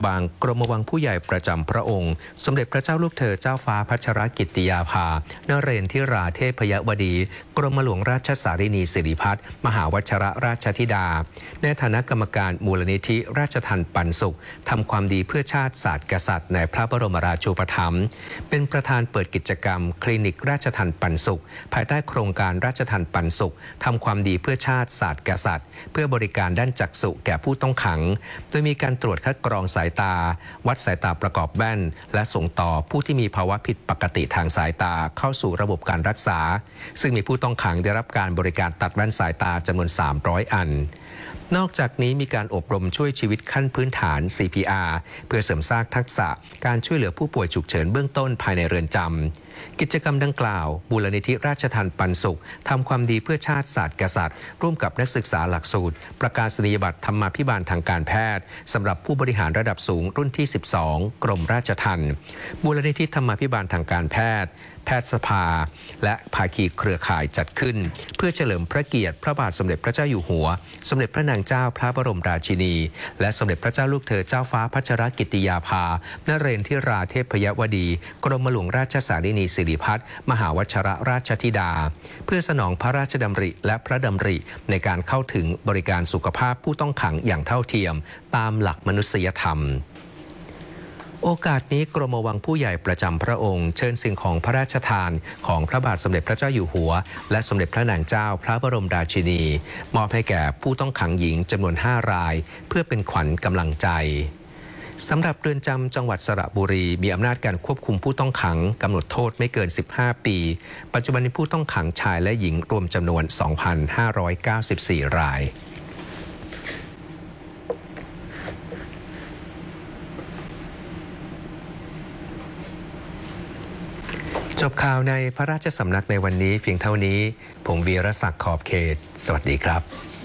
บางกรมวังผู้ใหญ่ประจำพระองค์สมเด็จพระเจ้าลูกเธอเจ้าฟ้าพัชรกิติยาภานเรนทิราเทพยวดีกรมหลวงราชสารินีสิริพัฒน์มหาวชรราชธิดาในฐานะกรรมการมูลนิธิราชทัณฑ์ปันสุขทำความดีเพื่อชาติศาสตร์กษัตริย์ในพระบรมราชูปถัมภ์เป็นประธานเปิดกิจกรรมคลินิกราชทัณฑ์ปันสุขภายใต้โครงการราชทัณฑ์ปันสุขทำความดีเพื่อชาติศาสตร์กษัตริย์เพื่อบริการด้านจักษุแก่ผู้ต้องขังโดยมีการตรวจคัดกรองสายตาวัดสายตาประกอบแว่นและส่งต่อผู้ที่มีภาวะผิดปกติทางสายตาเข้าสู่ระบบการรักษาซึ่งมีผู้ต้องขังได้รับการบริการตัดแว่นสายตาจำนวน300 อันนอกจากนี้มีการอบรมช่วยชีวิตขั้นพื้นฐาน CPR เพื่อเสริมสร้างทักษะการช่วยเหลือผู้ป่วยฉุกเฉินเบื้องต้นภายในเรือนจำกิจกรรมดังกล่าวมูลนิธิราชทัณฑ์ปันสุขทำความดีเพื่อชาติศาสตร์กษัตริย์ร่วมกับนักศึกษาหลักสูตรประกาศนียบัตรธรรมาภิบาลทางการแพทย์สำหรับผู้บริหารระดับสูงรุ่นที่ 12 กรมราชทัณฑ์มูลนิธิธรรมาภิบาลทางการแพทย์แพทยสภาและภาคีเครือข่ายจัดขึ้นเพื่อเฉลิมพระเกียรติพระบาทสมเด็จพระเจ้าอยู่หัวสมเด็จพระนางเจ้าพระบรมราชินีและสมเด็จพระเจ้าลูกเธอเจ้าฟ้าพัชรกิติยาภานเรนทิราเทพยวดีกรมหลวงราชสารินีสิริพัฒน์มหาวชรราชธิดาเพื่อสนองพระราชดำริและพระดำริในการเข้าถึงบริการสุขภาพผู้ต้องขังอย่างเท่าเทียมตามหลักมนุษยธรรมโอกาสนี้กรมวังผู้ใหญ่ประจำพระองค์เชิญสิ่งของพระราชทานของพระบาทสมเด็จพระเจ้าอยู่หัวและสมเด็จพระนางเจ้าพระบรมราชินีมอบให้แก่ผู้ต้องขังหญิงจำนวน5 รายเพื่อเป็นขวัญกำลังใจสำหรับเรือนจำจังหวัดสระบุรีมีอำนาจการควบคุมผู้ต้องขังกำหนดโทษไม่เกิน15 ปีปัจจุบันมีผู้ต้องขังชายและหญิงรวมจำนวน 2,594 รายจบข่าวในพระราชสำนักในวันนี้เพียงเท่านี้ผมวีรศักดิ์ขอบเขตสวัสดีครับ